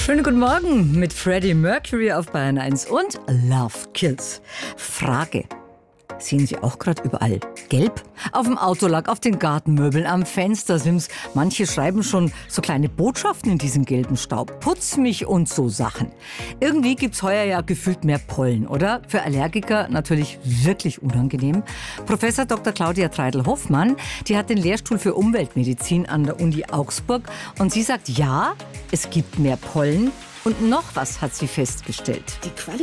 Schönen guten Morgen mit Freddie Mercury auf Bayern 1 und Love Kills. Frage: Sehen Sie auch gerade überall gelb? Auf dem Autolack, auf den Gartenmöbeln, am Fenstersims. Manche schreiben schon so kleine Botschaften in diesem gelben Staub. Putz mich und so Sachen. Irgendwie gibt's heuer ja gefühlt mehr Pollen, oder? Für Allergiker natürlich wirklich unangenehm. Professor Dr. Claudia Treidel-Hoffmann, die hat den Lehrstuhl für Umweltmedizin an der Uni Augsburg. Und sie sagt, ja, es gibt mehr Pollen. Und noch was hat sie festgestellt.